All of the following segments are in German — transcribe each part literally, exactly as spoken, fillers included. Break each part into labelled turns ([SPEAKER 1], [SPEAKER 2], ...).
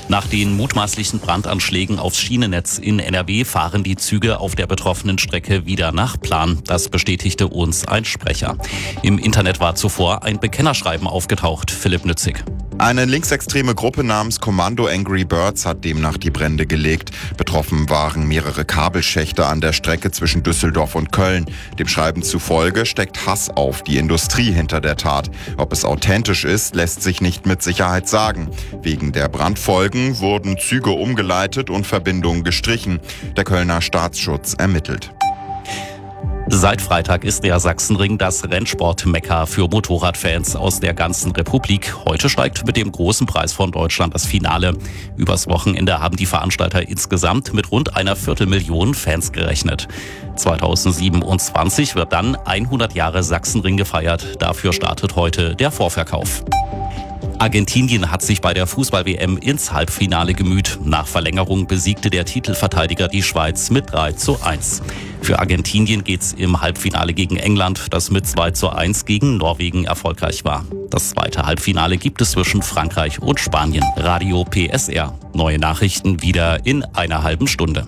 [SPEAKER 1] Nach den mutmaßlichen Brandanschlägen aufs Schienennetz in N R W fahren die Züge auf der betroffenen Strecke wieder nach Plan. Das bestätigte uns ein Sprecher. Im Internet war zuvor ein Bekennerschreiben aufgetaucht. Philipp Nützig.
[SPEAKER 2] Eine linksextreme Gruppe namens Kommando Angry Birds hat demnach die Brände gelegt. Betroffen waren mehrere Kabelschächte an der Strecke zwischen Düsseldorf und Köln. Dem Schreiben zufolge steckt Hass auf die Industrie hinter der Tat. Ob es authentisch ist, lässt sich nicht mit Sicherheit sagen. Wegen der Brandfolgen wurden Züge umgeleitet und Verbindungen gestrichen. Der Kölner Staatsschutz ermittelt.
[SPEAKER 1] Seit Freitag ist der Sachsenring das Rennsport-Mekka für Motorradfans aus der ganzen Republik. Heute steigt mit dem großen Preis von Deutschland das Finale. Übers Wochenende haben die Veranstalter insgesamt mit rund einer Viertelmillion Fans gerechnet. zweitausendsiebenundzwanzig wird dann hundert Jahre Sachsenring gefeiert. Dafür startet heute der Vorverkauf. Argentinien hat sich bei der Fußball-W M ins Halbfinale gemüht. Nach Verlängerung besiegte der Titelverteidiger die Schweiz mit drei zu eins. Für Argentinien geht's im Halbfinale gegen England, das mit zwei zu eins gegen Norwegen erfolgreich war. Das zweite Halbfinale gibt es zwischen Frankreich und Spanien. Radio P S R. Neue Nachrichten wieder in einer halben Stunde.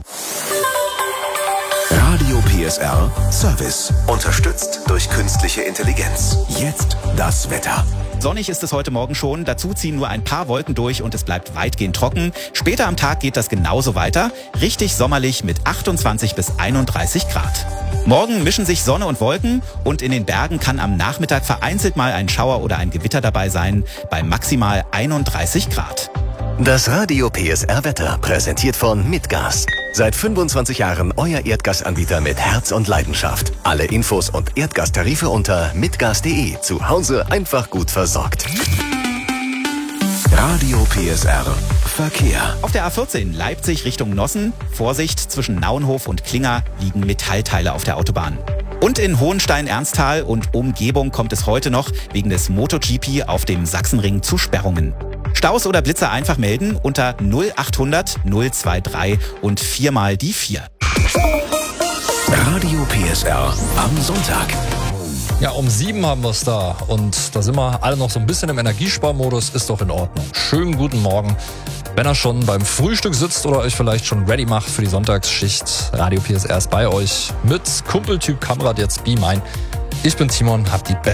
[SPEAKER 3] Radio P S R Service. Unterstützt durch künstliche Intelligenz. Jetzt das Wetter.
[SPEAKER 4] Sonnig ist es heute Morgen schon, dazu ziehen nur ein paar Wolken durch und es bleibt weitgehend trocken. Später am Tag geht das genauso weiter, richtig sommerlich mit achtundzwanzig bis einunddreißig Grad. Morgen mischen sich Sonne und Wolken und in den Bergen kann am Nachmittag vereinzelt mal ein Schauer oder ein Gewitter dabei sein, bei maximal einunddreißig Grad.
[SPEAKER 3] Das Radio P S R Wetter präsentiert von Mitgas. Seit fünfundzwanzig Jahren euer Erdgasanbieter mit Herz und Leidenschaft. Alle Infos und Erdgastarife unter mitgas punkt de. Zu Hause einfach gut versorgt. Radio P S R Verkehr.
[SPEAKER 4] Auf der A vierzehn Leipzig Richtung Nossen. Vorsicht, zwischen Nauenhof und Klinger liegen Metallteile auf der Autobahn. Und in Hohenstein-Ernsthal und Umgebung kommt es heute noch wegen des MotoGP auf dem Sachsenring zu Sperrungen. Staus oder Blitzer einfach melden unter null achthundert null dreiundzwanzig und viermal die vier.
[SPEAKER 3] Radio P S R am Sonntag.
[SPEAKER 5] Ja, um sieben haben wir es da und da sind wir alle noch so ein bisschen im Energiesparmodus, ist doch in Ordnung. Schönen guten Morgen. Wenn ihr schon beim Frühstück sitzt oder euch vielleicht schon ready macht für die Sonntagsschicht, Radio P S R ist bei euch mit Kumpeltyp Kamrad jetzt Be Mine. Ich bin Timon, hab die beste